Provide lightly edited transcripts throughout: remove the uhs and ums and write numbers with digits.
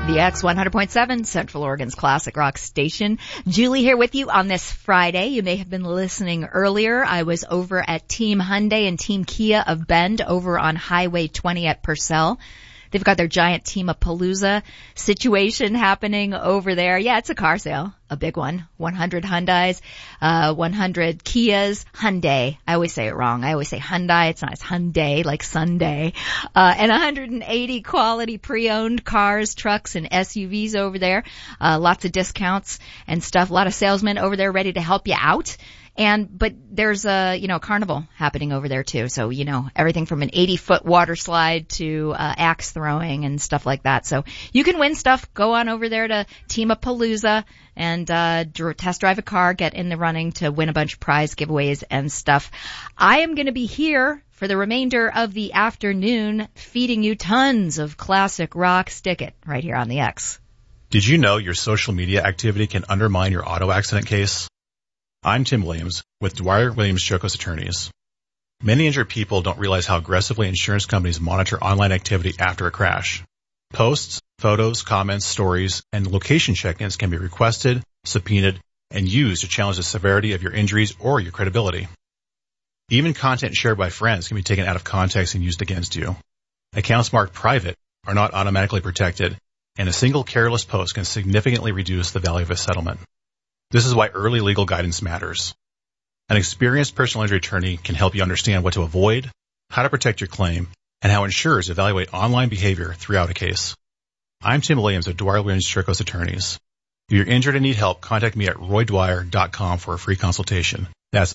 The X 100.7, Central Oregon's classic rock station. Julie here with you on this Friday. You may have been listening earlier. I was over at Team Hyundai and Team Kia of Bend over on Highway 20 at Purcell. They've got their giant Team-a-Palooza situation happening over there. Yeah, it's a car sale, a big one. 100 Hyundais, 100 Kias, Hyundai. I always say it wrong. I always say Hyundai. It's not, it's Hyundai, like Sunday. And 180 quality pre-owned cars, trucks, and SUVs over there. Lots of discounts and stuff. A lot of salesmen over there ready to help you out. But there's a, carnival happening over there too. So, everything from an 80-foot water slide to, axe throwing and stuff like that. So you can win stuff. Go on over there to Team-a-Palooza and, test drive a car, get in the running to win a bunch of prize giveaways and stuff. I am going to be here for the remainder of the afternoon feeding you tons of classic rock. Stick it right here on the X. Did you know your social media activity can undermine your auto accident case? I'm Tim Williams with Dwyer Williams Chokos Attorneys. Many injured people don't realize how aggressively insurance companies monitor online activity after a crash. Posts, photos, comments, stories, and location check-ins can be requested, subpoenaed, and used to challenge the severity of your injuries or your credibility. Even content shared by friends can be taken out of context and used against you. Accounts marked private are not automatically protected, and a single careless post can significantly reduce the value of a settlement. This is why early legal guidance matters. An experienced personal injury attorney can help you understand what to avoid, how to protect your claim, and how insurers evaluate online behavior throughout a case. I'm Tim Williams of Dwyer Williams Chokos Attorneys. If you're injured and need help, contact me at roydwyer.com for a free consultation. That's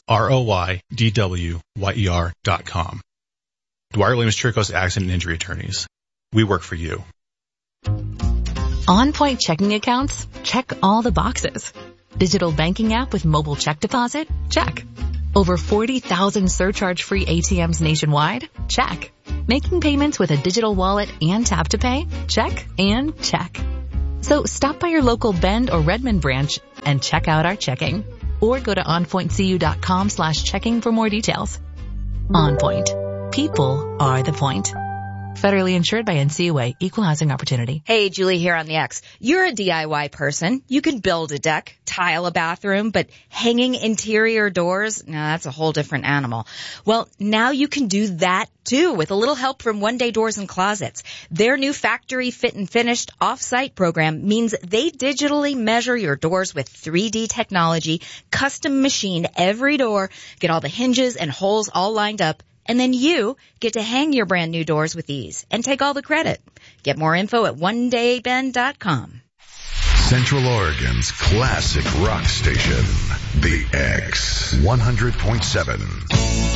ROYDWYER.com. Dwyer Williams Chokos Accident and Injury Attorneys. We work for you. On Point checking accounts? Check all the boxes. Digital banking app with mobile check deposit? Check. Over 40,000 surcharge-free ATMs nationwide? Check. Making payments with a digital wallet and tap to pay? Check and check. So stop by your local Bend or Redmond branch and check out our checking. Or go to onpointcu.com/checking for more details. On Point. People are the point. Federally insured by NCUA, Equal Housing Opportunity. Hey, Julie here on the X. You're a DIY person. You can build a deck, tile a bathroom, but hanging interior doors, that's a whole different animal. Well, now you can do that too with a little help from One Day Doors and Closets. Their new factory fit and finished off-site program means they digitally measure your doors with 3D technology, custom machine every door, get all the hinges and holes all lined up, and then you get to hang your brand new doors with ease and take all the credit. Get more info at onedaybend.com. Central Oregon's classic rock station, The X 100.7.